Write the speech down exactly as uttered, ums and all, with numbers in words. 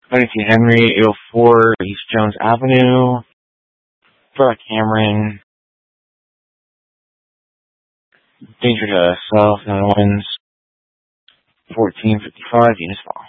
nineteen Henry, eight oh four East Jones Avenue, Brooke Cameron, danger to self, no winds, fourteen fifty-five, units fall.